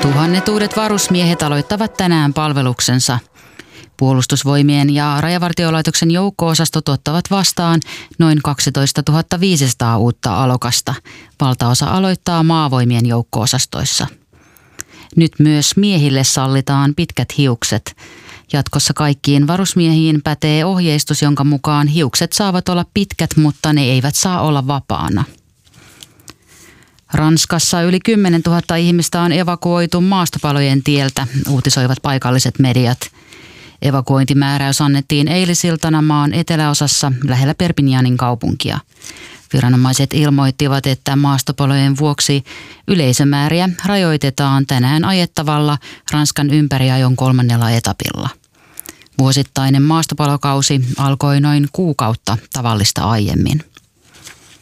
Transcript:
Tuhannet uudet varusmiehet aloittavat tänään palveluksensa. Puolustusvoimien ja Rajavartiolaitoksen joukko-osastot ottavat vastaan noin 12 500 uutta alokasta. Valtaosa aloittaa maavoimien joukko-osastoissa. Nyt myös miehille sallitaan pitkät hiukset. Jatkossa kaikkiin varusmiehiin pätee ohjeistus, jonka mukaan hiukset saavat olla pitkät, mutta ne eivät saa olla vapaana. Ranskassa yli 10 000 ihmistä on evakuoitu maastopalojen tieltä, uutisoivat paikalliset mediat. Evakuointimääräys annettiin eilisiltana maan eteläosassa lähellä Perpignanin kaupunkia. Viranomaiset ilmoittivat, että maastopalojen vuoksi yleisömääriä rajoitetaan tänään ajettavalla Ranskan ympäriajon 3. etapilla. Vuosittainen maastopalokausi alkoi noin kuukautta tavallista aiemmin.